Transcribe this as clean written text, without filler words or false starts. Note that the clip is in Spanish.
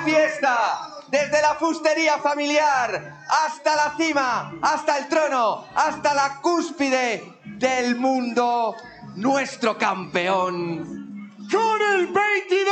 fiesta. Desde la fustería familiar hasta la cima, hasta el trono, hasta la cúspide del mundo, nuestro campeón. Con el 22